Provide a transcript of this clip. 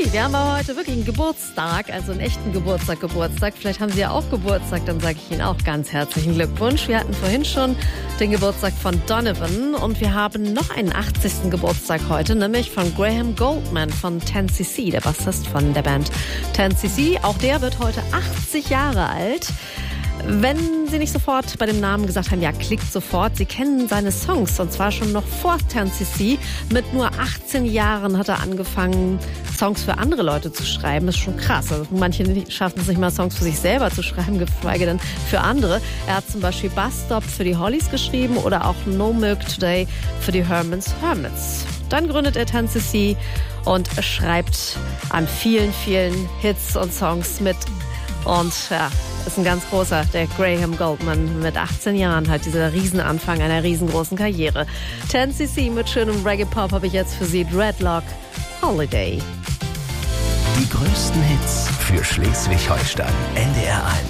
Wir haben aber heute wirklich einen Geburtstag, also einen echten Geburtstag. Vielleicht haben Sie ja auch Geburtstag, dann sage ich Ihnen auch ganz herzlichen Glückwunsch. Wir hatten vorhin schon den Geburtstag von Donovan und wir haben noch einen 80. Geburtstag heute, nämlich von Graham Goldman von 10cc, der Bassist von der Band 10cc. Auch der wird heute 80 Jahre alt. Wenn Sie nicht sofort bei dem Namen gesagt haben, ja, klickt sofort. Sie kennen seine Songs und zwar schon noch vor 10cc. Mit nur 18 Jahren hat er angefangen, Songs für andere Leute zu schreiben. Das ist schon krass. Also manche schaffen es nicht mal, Songs für sich selber zu schreiben, geschweige denn für andere. Er hat zum Beispiel Bus Stop für die Hollies geschrieben oder auch No Milk Today für die Herman's Hermits. Dann gründet er 10cc und schreibt an vielen, vielen Hits und Songs mit. Und ja, ist ein ganz großer, der Graham Goldman mit 18 Jahren, halt dieser Riesenanfang einer riesengroßen Karriere. 10cc mit schönem Reggae-Pop habe ich jetzt für Sie. Dreadlock Holiday. Die größten Hits für Schleswig-Holstein. NDR 1.